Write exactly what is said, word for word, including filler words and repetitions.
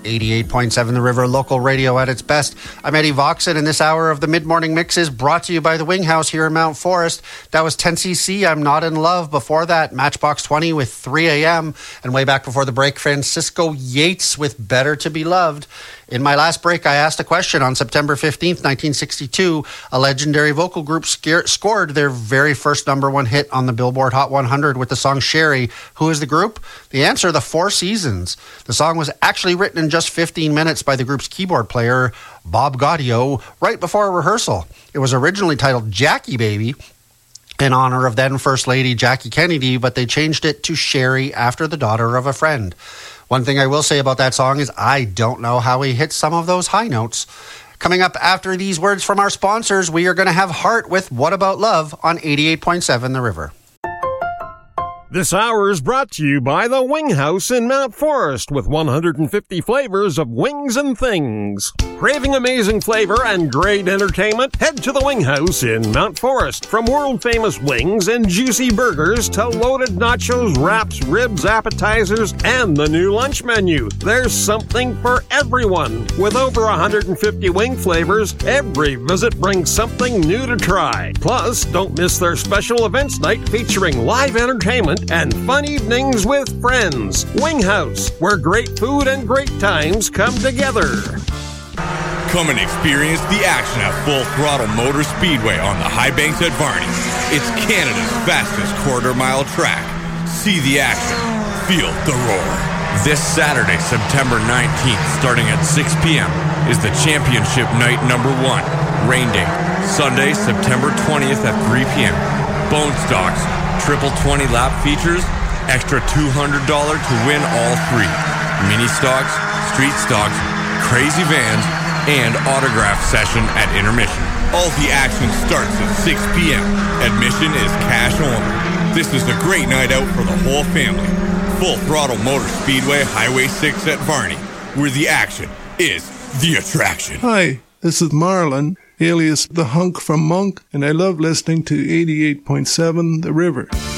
eighty-eight point seven The River, local radio at its best. I'm Eddie Voxon, and this hour of the Mid-Morning Mix is brought to you by the Wing House here in Mount Forest. That was ten C C, I'm Not in Love. Before that, Matchbox twenty with three a.m. And way back before the break, Francisco Yates with Better to Be Loved. In my last break, I asked a question. On September fifteenth, nineteen sixty-two, a legendary vocal group sca- scored their very first number one hit on the Billboard Hot one hundred with the song Sherry. Who is the group? The answer, the Four Seasons. The song was actually written in just fifteen minutes by the group's keyboard player, Bob Gaudio, right before a rehearsal. It was originally titled Jackie Baby, in honor of then First Lady Jackie Kennedy, but they changed it to Sherry after the daughter of a friend. One thing I will say about that song is I don't know how he hits some of those high notes. Coming up after these words from our sponsors, we are going to have Heart with What About Love on eighty-eight point seven The River. This hour is brought to you by the Wing House in Mount Forest with one hundred fifty flavors of wings and things. Craving amazing flavor and great entertainment? Head to the Wing House in Mount Forest. From world-famous wings and juicy burgers to loaded nachos, wraps, ribs, appetizers, and the new lunch menu, there's something for everyone. With over one hundred fifty wing flavors, every visit brings something new to try. Plus, don't miss their special events night featuring live entertainment and fun evenings with friends. Wing House, where great food and great times come together. Come and experience the action at Full Throttle Motor Speedway on the High Banks at Varney. It's Canada's fastest quarter-mile track. See the action. Feel the roar. This Saturday, September nineteenth, starting at six p.m., is the championship night number one, rain date. Sunday, September twentieth at three p.m. Bone stocks, triple twenty lap features, extra two hundred dollars to win all three. Mini stocks, street stocks, crazy vans, and autograph session at intermission. All the action starts at six p.m. Admission is cash only. This is a great night out for the whole family. Full Throttle Motor Speedway, Highway six at Varney, where the action is the attraction. Hi, this is Marlon, alias The Hunk from Monk, and I love listening to eighty-eight point seven The River.